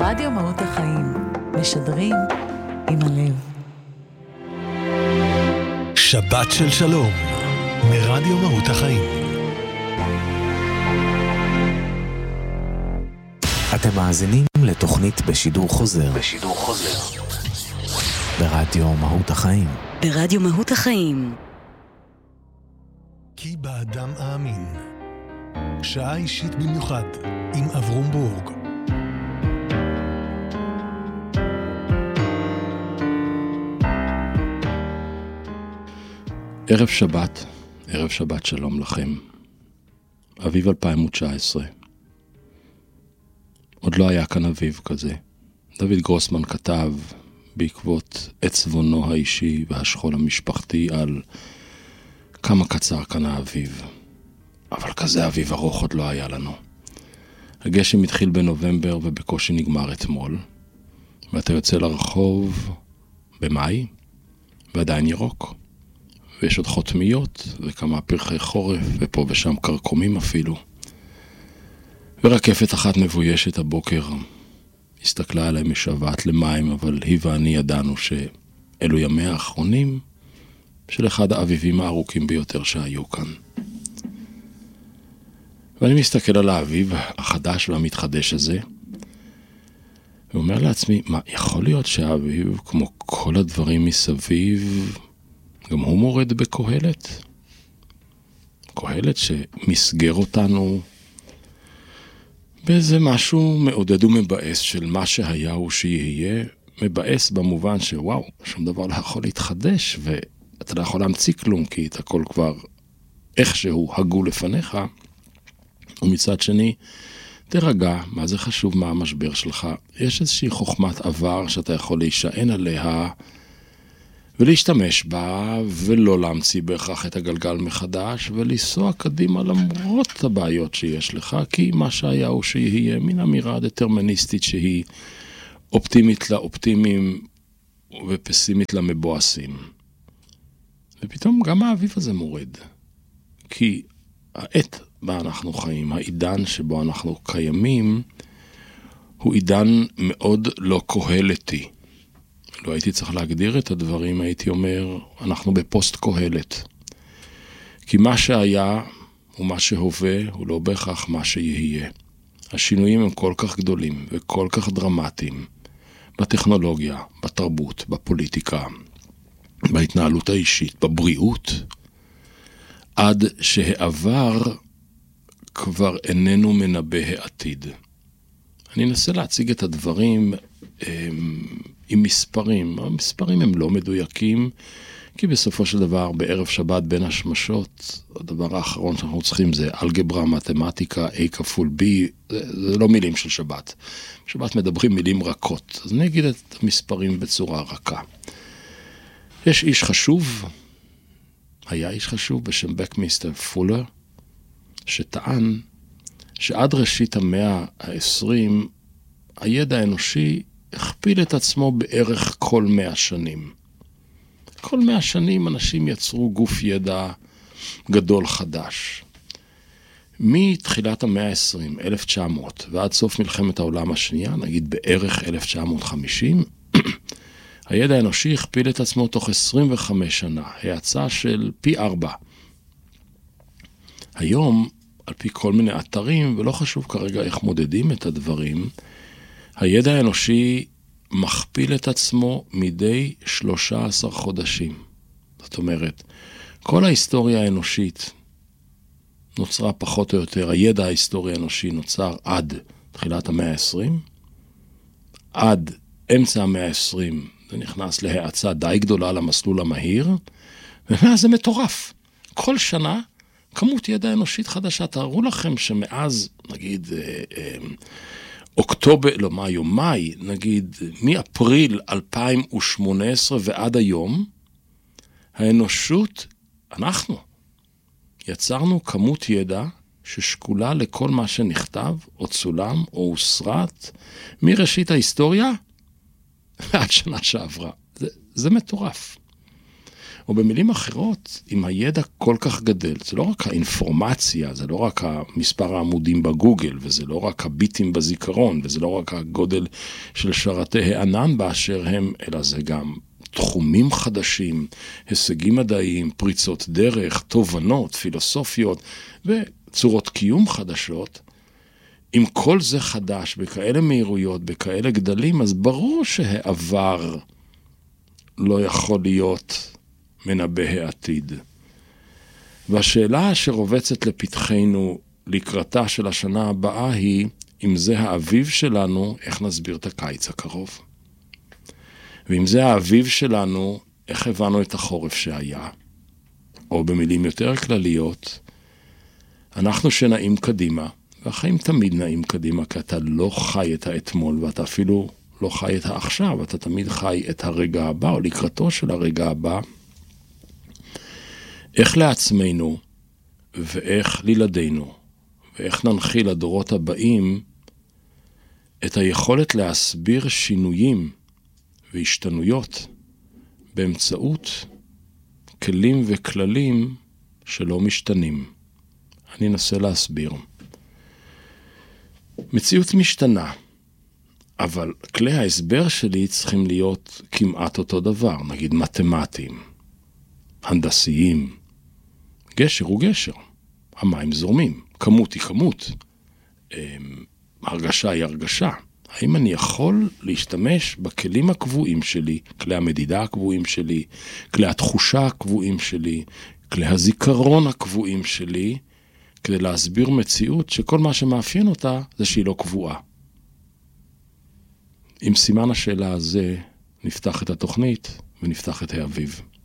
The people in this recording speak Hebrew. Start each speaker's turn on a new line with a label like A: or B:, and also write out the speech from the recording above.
A: רדיו מהות החיים, משדרים עם הלב.
B: שבת של שלום, מרדיו מהות החיים.
C: אתם מאזינים לתוכנית בשידור חוזר. ברדיו מהות החיים.
D: ברדיו מהות החיים.
B: כי באדם האמין. שעה אישית במיוחד עם אברום בורג.
E: ערב שבת שלום לכם. אביב 2019. עוד לא היה כאן אביב כזה. דוד גרוסמן כתב בעקבות עצבונו האישי והשכול המשפחתי על כמה קצר כאן האביב. אבל כזה אביב ארוך עוד לא היה לנו. הגשם התחיל בנובמבר ובקושי נגמר אתמול. ואתה יוצא לרחוב במאי ועדיין ירוק. ויש עוד חותמיות וכמה פרחי חורף ופה ושם קרקומים אפילו. ורקפת אחת מבוישת הבוקר הסתכלה עליהם משוועת למים, אבל היא ואני ידענו שאלו ימי האחרונים של אחד האביבים הארוכים ביותר שהיו כאן. ואני מסתכל על האביב החדש והמתחדש הזה ואומר לעצמי, מה, יכול להיות שהאביב כמו כל הדברים מסביב גם הוא מורד בקהלת? קהלת שמסגר אותנו באיזה משהו מעודד ומבאס של מה שהיה הוא שיהיה, מבאס במובן שוואו, שום דבר לא יכול להתחדש ואתה לא יכול להמציא כלום כי את הכל כבר איכשהו הגו לפניך. ומצד שני, תרגע, מה זה חשוב מה המשבר שלך? יש איזושהי חוכמת עבר שאתה יכול להישען עליה ולהשתמש בה ולא להמציא בהכרח את הגלגל מחדש ולנסוע קדימה למרות הבעיות שיש לך, כי מה שהיה הוא שיהיה מין אמירה דטרמיניסטית שהיא אופטימית לאופטימיים ופסימית למבואסים. ופתאום גם האביב הזה מורד, כי העת בה אנחנו חיים, העידן שבו אנחנו קיימים, הוא עידן מאוד לא קהלתי. לא הייתי צריך להגדיר את הדברים, הייתי אומר, אנחנו בפוסט קהלת. כי מה שהיה ומה שהווה הוא לא בהכרח מה שיהיה. השינויים הם כל כך גדולים וכל כך דרמטיים, בטכנולוגיה, בתרבות, בפוליטיקה, בהתנהלות האישית, בבריאות, עד שהעבר כבר איננו מנבא העתיד. אני אנסה להציג את הדברים עם מספרים. המספרים הם לא מדויקים, כי בסופו של דבר בערב שבת בין השמשות, הדבר האחרון שאנחנו צריכים זה אלגברה, מתמטיקה, A כפול B, זה לא מילים של שבת. בשבת מדברים מילים רכות, אז אני אגיד את המספרים בצורה רכה. יש איש חשוב, היה איש חשוב בשם בקמיסטר פולר, שטען שעד ראשית המאה ה-20 הידע האנושי הכפיל את עצמו בערך כל 100 שנים. כל 100 שנים אנשים יצרו גוף ידע גדול חדש. מתחילת המאה ה-20, 1900, ועד סוף מלחמת העולם השנייה, נגיד בערך 1950, הידע האנושי הכפיל את עצמו תוך 25 שנה, האצה של פי 4. היום, על פי כל מיני אתרים, ולא חשוב כרגע איך מודדים את הדברים, הידע האנושי מכפיל את עצמו מדי 13 חודשים. זאת אומרת, כל ההיסטוריה האנושית נוצרה פחות או יותר, הידע ההיסטורי האנושי נוצר עד תחילת המאה ה-20, עד אמצע המאה ה-20 זה נכנס להאצה די גדולה למסלול המהיר, ומאז זה מטורף. כל שנה כמות ידע אנושית חדשה. תארו לכם שמאז, נגיד, אוקטובר, לא מאי, נגיד, מאפריל 2018 ועד היום, האנושות, אנחנו, יצרנו כמות ידע ששקולה לכל מה שנכתב, או צולם, או הוסרט, מראשית ההיסטוריה, ועד שנה שעברה. זה מטורף. או במילים אחרות, אם הידע כל כך גדל, זה לא רק האינפורמציה, זה לא רק מספר העמודים בגוגל, וזה לא רק הביטים בזיכרון, וזה לא רק הגודל של שרתי הענן באשר הם, אלא זה גם תחומים חדשים, הישגים מדעיים, פריצות דרך, תובנות, פילוסופיות וצורות קיום חדשות. אם כל זה חדש, בכאלה מהירויות, בכאלה גדלים, אז ברור שהעבר לא יכול להיות מנבא העתיד. והשאלה שרובצת לפתחנו לקראתה של השנה הבאה היא, אם זה האביב שלנו, איך נסביר את הקיץ הקרוב? ואם זה האביב שלנו, איך הבנו את החורף שהיה? או במילים יותר כלליות, אנחנו שנעים קדימה, והחיים תמיד נעים קדימה, כי אתה לא חי את האתמול, ואתה אפילו לא חי את העכשיו, אתה תמיד חי את הרגע הבא, או לקראתו של הרגע הבא. איך לעצמנו, ואיך לילדינו, ואיך ננחיל לדורות הבאים, את היכולת להסביר שינויים והשתנויות, באמצעות כלים וכללים שלא משתנים. אני אנסה להסביר. מציאות משתנה, אבל כלי ההסבר שלי צריכים להיות כמעט אותו דבר, נגיד מתמטיים, הנדסיים. גשר הוא גשר, המים זורמים, כמות היא כמות, הרגשה היא הרגשה. האם אני יכול להשתמש בכלים הקבועים שלי, כלי המדידה הקבועים שלי, כלי התחושה הקבועים שלי, כלי הזיכרון הקבועים שלי, כדי להסביר מציאות שכל מה שמאפיין אותה זה שהיא לא קבועה. עם סימן השאלה הזה נפתח את התוכנית ונפתח את האביב.